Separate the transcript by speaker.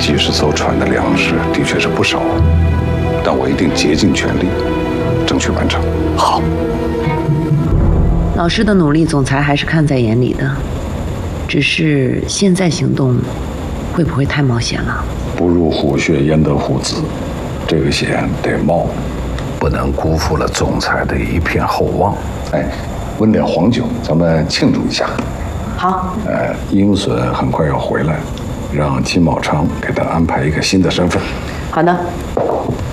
Speaker 1: 几十艘船的粮食的确是不少，但我一定竭尽全力，争取完成。
Speaker 2: 好。
Speaker 3: 老师的努力，总裁还是看在眼里的，只是现在行动会不会太冒险了？
Speaker 1: 不入虎穴焉得虎子，这个险得冒，不能辜负了总裁的一片厚望。哎，温点黄酒，咱们庆祝一下。
Speaker 3: 好。
Speaker 1: 鹰隼很快要回来，让金茂昌给他安排一个新的身份。
Speaker 3: 好的。